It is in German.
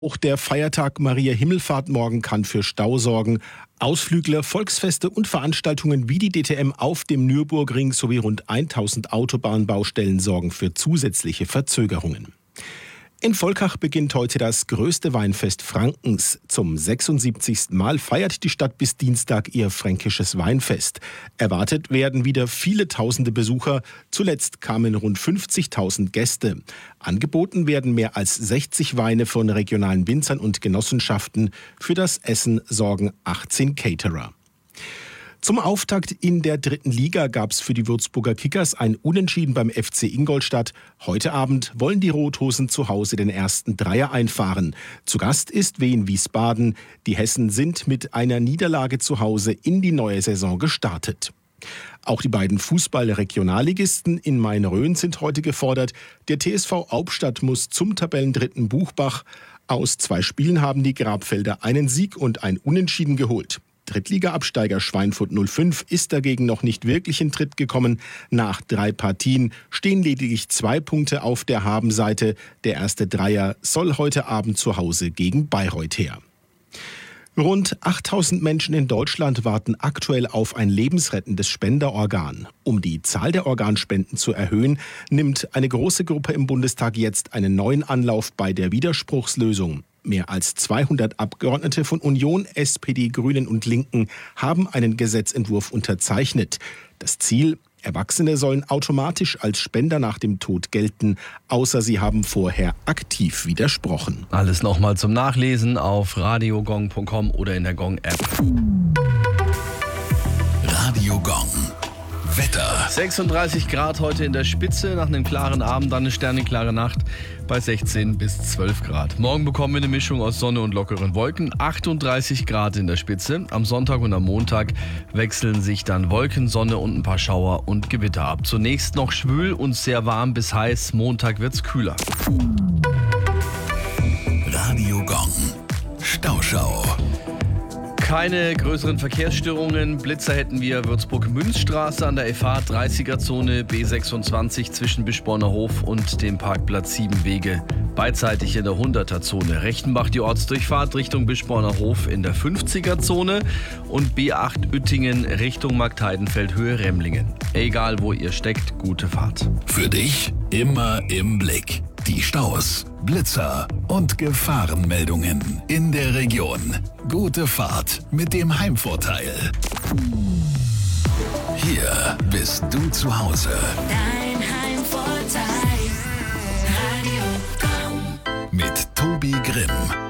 Auch der Feiertag Maria Himmelfahrt morgen kann für Stau sorgen. Ausflügler, Volksfeste und Veranstaltungen wie die DTM auf dem Nürburgring sowie rund 1000 Autobahnbaustellen sorgen für zusätzliche Verzögerungen. In Volkach beginnt heute das größte Weinfest Frankens. Zum 76. Mal feiert die Stadt bis Dienstag ihr fränkisches Weinfest. Erwartet werden wieder viele tausende Besucher. Zuletzt kamen rund 50.000 Gäste. Angeboten werden mehr als 60 Weine von regionalen Winzern und Genossenschaften. Für das Essen sorgen 18 Caterer. Zum Auftakt in der 3. Liga gab es für die Würzburger Kickers ein Unentschieden beim FC Ingolstadt. Heute Abend wollen die Rothosen zu Hause den ersten Dreier einfahren. Zu Gast ist Wien Wiesbaden. Die Hessen sind mit einer Niederlage zu Hause in die neue Saison gestartet. Auch die beiden Fußball-Regionalligisten in Main-Rhön sind heute gefordert. Der TSV Hauptstadt muss zum Tabellendritten Buchbach. Aus 2 Spielen haben die Grabfelder einen Sieg und ein Unentschieden geholt. Drittliga-Absteiger Schweinfurt 05 ist dagegen noch nicht wirklich in Tritt gekommen. Nach 3 Partien stehen lediglich 2 Punkte auf der Habenseite. Der erste Dreier soll heute Abend zu Hause gegen Bayreuth her. Rund 8000 Menschen in Deutschland warten aktuell auf ein lebensrettendes Spenderorgan. Um die Zahl der Organspenden zu erhöhen, nimmt eine große Gruppe im Bundestag jetzt einen neuen Anlauf bei der Widerspruchslösung. Mehr als 200 Abgeordnete von Union, SPD, Grünen und Linken haben einen Gesetzentwurf unterzeichnet. Das Ziel: Erwachsene sollen automatisch als Spender nach dem Tod gelten, außer sie haben vorher aktiv widersprochen. Alles nochmal zum Nachlesen auf radiogong.com oder in der Gong-App. Radio Gong. Wetter. 36 Grad heute in der Spitze, nach einem klaren Abend dann eine sternenklare Nacht bei 16 bis 12 Grad. Morgen bekommen wir eine Mischung aus Sonne und lockeren Wolken, 38 Grad in der Spitze. Am Sonntag und am Montag wechseln sich dann Wolken, Sonne und ein paar Schauer und Gewitter ab. Zunächst noch schwül und sehr warm bis heiß, Montag wird's kühler. Radio Gong. Stauschau. Keine größeren Verkehrsstörungen. Blitzer hätten wir Würzburg-Münzstraße an der FH 30er-Zone B26 zwischen Bischborner Hof und dem Parkplatz 7 Wege. Beidseitig in der 100er-Zone. Rechtenbach die Ortsdurchfahrt Richtung Bischborner Hof in der 50er-Zone und B8 Uettingen Richtung Marktheidenfeld Höhe Remlingen. Egal wo ihr steckt, gute Fahrt. Für dich immer im Blick. Die Staus, Blitzer und Gefahrenmeldungen in der Region. Gute Fahrt mit dem Heimvorteil. Hier bist du zu Hause. Dein Heimvorteil. Radio Gong. Mit Tobi Grimm.